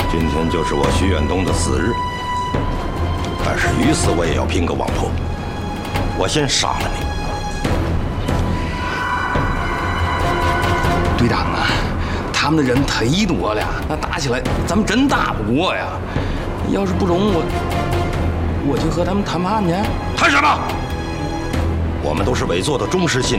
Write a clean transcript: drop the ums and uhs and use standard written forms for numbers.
今天就是我徐远东的死日，但是鱼死我也要拼个网破。我先杀了你。 队长啊，他们的人忒多了，那打起来咱们真打不过呀。要是不中，我就和他们谈判去。 谈什么？我们都是委座的忠实信